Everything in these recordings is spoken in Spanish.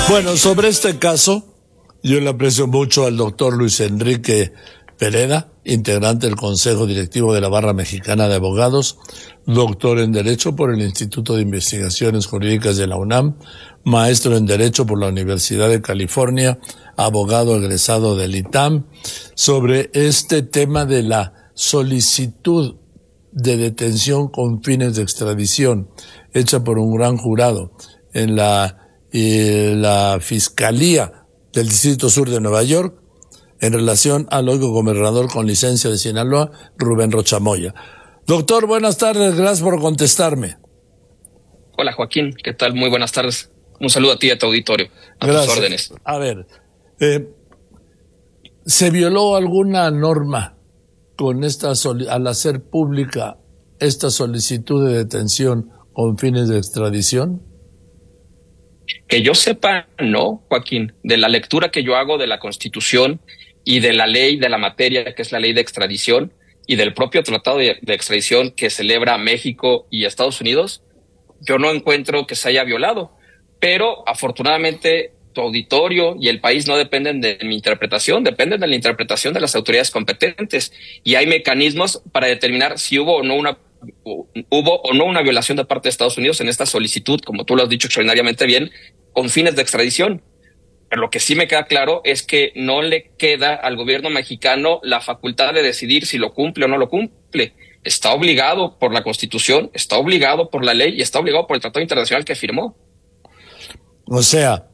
Bueno, sobre este caso, yo le aprecio mucho al doctor Luis Enrique Pereda, integrante del Consejo Directivo de la Barra Mexicana de Abogados, doctor en Derecho por el Instituto de Investigaciones Jurídicas de la UNAM, maestro en Derecho por la Universidad de California, abogado egresado del ITAM, sobre este tema de la solicitud de detención con fines de extradición hecha por un gran jurado en la Fiscalía del Distrito Sur de Nueva York en relación al hoy gobernador con licencia de Sinaloa, Rubén Rocha Moya. Doctor, buenas tardes, gracias por contestarme. Hola Joaquín, ¿qué tal? Muy buenas tardes. Un saludo a ti y a tu auditorio. Gracias. Tus órdenes. A ver, ¿se violó alguna norma con al hacer pública esta solicitud de detención con fines de extradición? Que yo sepa, no, Joaquín. De la lectura que yo hago de la Constitución y de la ley de la materia, que es la ley de extradición, y del propio tratado de extradición que celebra México y Estados Unidos, yo no encuentro que se haya violado. Pero afortunadamente tu auditorio y el país no dependen de mi interpretación, dependen de la interpretación de las autoridades competentes. Y hay mecanismos para determinar si hubo o no una violación de parte de Estados Unidos en esta solicitud, como tú lo has dicho extraordinariamente bien, con fines de extradición. Pero lo que sí me queda claro es que no le queda al gobierno mexicano la facultad de decidir si lo cumple o no lo cumple. Está obligado por la Constitución, está obligado por la ley y está obligado por el tratado internacional que firmó. O sea,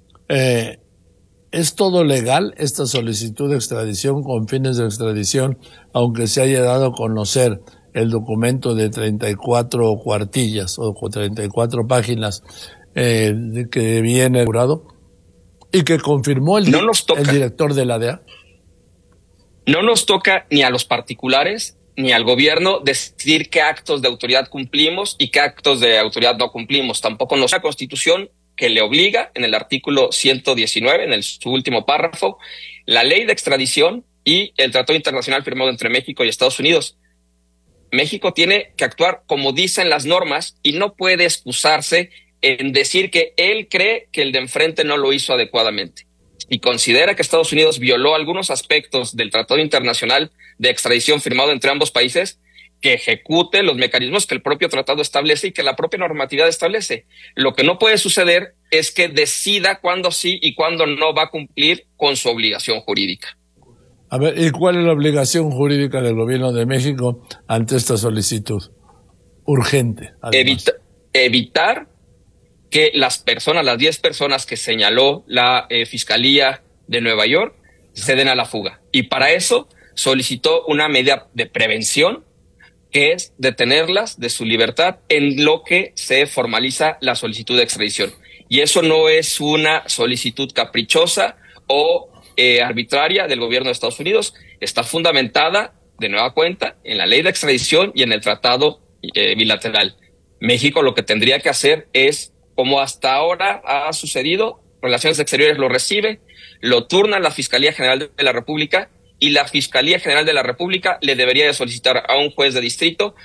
¿es todo legal esta solicitud de extradición con fines de extradición, aunque se haya dado a conocer el documento de 34 cuartillas o 34 páginas que viene jurado y que confirmó el director de la DEA? No nos toca ni a los particulares ni al gobierno decidir qué actos de autoridad cumplimos y qué actos de autoridad no cumplimos. Tampoco nos la Constitución, que le obliga en el artículo 119, en su último párrafo, la ley de extradición y el tratado internacional firmado entre México y Estados Unidos. México tiene que actuar como dicen las normas y no puede excusarse en decir que él cree que el de enfrente no lo hizo adecuadamente. Y considera que Estados Unidos violó algunos aspectos del tratado internacional de extradición firmado entre ambos países, que ejecute los mecanismos que el propio tratado establece y que la propia normatividad establece. Lo que no puede suceder es que decida cuándo sí y cuándo no va a cumplir con su obligación jurídica. A ver, ¿y cuál es la obligación jurídica del gobierno de México ante esta solicitud? Urgente, además. Evitar que las 10 personas que señaló la Fiscalía de Nueva York se den a la fuga. Y para eso solicitó una medida de prevención, que es detenerlas de su libertad en lo que se formaliza la solicitud de extradición. Y eso no es una solicitud caprichosa o arbitraria del gobierno de Estados Unidos. Está fundamentada, de nueva cuenta, en la ley de extradición y en el tratado bilateral. México lo que tendría que hacer es, como hasta ahora ha sucedido, Relaciones Exteriores lo recibe, lo turna a la Fiscalía General de la República y la Fiscalía General de la República le debería de solicitar a un juez de distrito